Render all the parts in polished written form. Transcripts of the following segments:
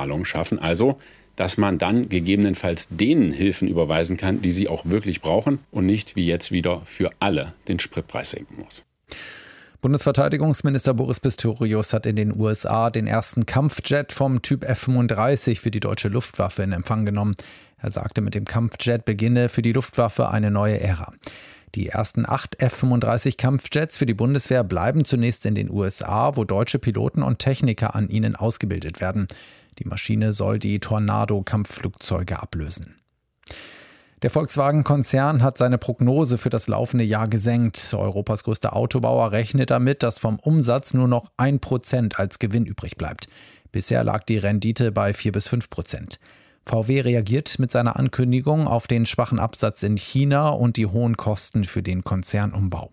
Rückzahlung schaffen. Also, dass man dann gegebenenfalls denen Hilfen überweisen kann, die sie auch wirklich brauchen und nicht wie jetzt wieder für alle den Spritpreis senken muss. Bundesverteidigungsminister Boris Pistorius hat in den USA den ersten Kampfjet vom Typ F-35 für die deutsche Luftwaffe in Empfang genommen. Er sagte, mit dem Kampfjet beginne für die Luftwaffe eine neue Ära. Die ersten 8 F-35 Kampfjets für die Bundeswehr bleiben zunächst in den USA, wo deutsche Piloten und Techniker an ihnen ausgebildet werden. Die Maschine soll die Tornado-Kampfflugzeuge ablösen. Der Volkswagen-Konzern hat seine Prognose für das laufende Jahr gesenkt. Europas größter Autobauer rechnet damit, dass vom Umsatz nur noch 1% als Gewinn übrig bleibt. Bisher lag die Rendite bei 4-5%. VW reagiert mit seiner Ankündigung auf den schwachen Absatz in China und die hohen Kosten für den Konzernumbau.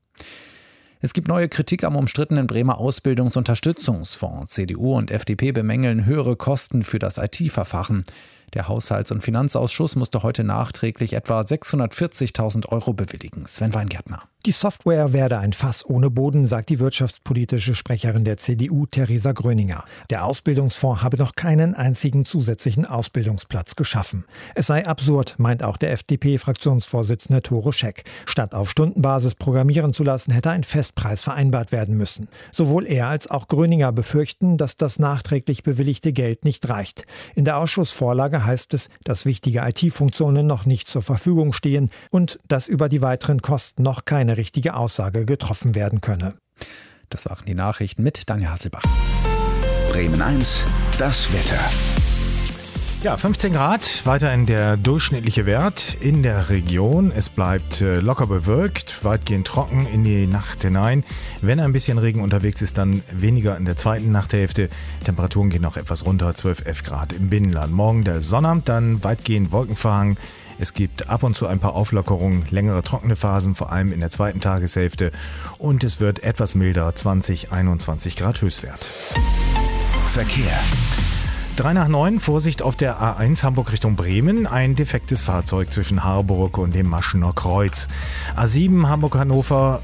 Es gibt neue Kritik am umstrittenen Bremer Ausbildungsunterstützungsfonds. CDU und FDP bemängeln höhere Kosten für das IT-Verfahren. Der Haushalts- und Finanzausschuss musste heute nachträglich etwa 640.000 € bewilligen. Sven Weingärtner. Die Software werde ein Fass ohne Boden, sagt die wirtschaftspolitische Sprecherin der CDU, Theresa Gröninger. Der Ausbildungsfonds habe noch keinen einzigen zusätzlichen Ausbildungsplatz geschaffen. Es sei absurd, meint auch der FDP-Fraktionsvorsitzende Tore Scheck. Statt auf Stundenbasis programmieren zu lassen, hätte ein Festpreis vereinbart werden müssen. Sowohl er als auch Gröninger befürchten, dass das nachträglich bewilligte Geld nicht reicht. In der Ausschussvorlage heißt es, dass wichtige IT-Funktionen noch nicht zur Verfügung stehen und dass über die weiteren Kosten noch keine richtige Aussage getroffen werden könne. Das waren die Nachrichten mit Daniel Hasselbach. Bremen 1, das Wetter. Ja, 15 Grad, weiterhin der durchschnittliche Wert in der Region. Es bleibt locker bewölkt, weitgehend trocken in die Nacht hinein. Wenn ein bisschen Regen unterwegs ist, dann weniger in der zweiten Nachthälfte. Temperaturen gehen noch etwas runter, 12-11 Grad im Binnenland. Morgen der Sonnabend, dann weitgehend Wolkenverhang. Es gibt ab und zu ein paar Auflockerungen, längere trockene Phasen, vor allem in der zweiten Tageshälfte. Und es wird etwas milder, 20-21 Grad Höchstwert. Verkehr. 3 nach 9, Vorsicht auf der A1 Hamburg Richtung Bremen. Ein defektes Fahrzeug zwischen Harburg und dem Maschener Kreuz. A7 Hamburg-Hannover...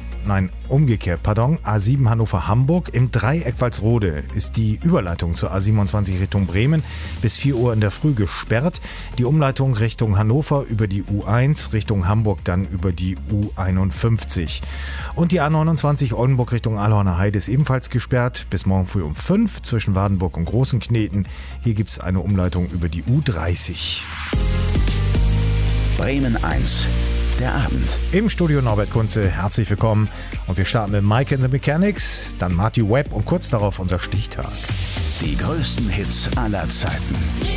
A7 Hannover-Hamburg. Im Dreieck Walsrode ist die Überleitung zur A27 Richtung Bremen bis 4 Uhr in der Früh gesperrt. Die Umleitung Richtung Hannover über die U1, Richtung Hamburg dann über die U51. Und die A29 Oldenburg Richtung Aalhorner Heide ist ebenfalls gesperrt bis morgen früh um 5 zwischen Wardenburg und Großenkneten. Hier gibt es eine Umleitung über die U30. Bremen 1. Der Abend. Im Studio Norbert Kunze, herzlich willkommen. Und wir starten mit Mike and the Mechanics, dann Marty Webb und kurz darauf unser Stichtag. Die größten Hits aller Zeiten.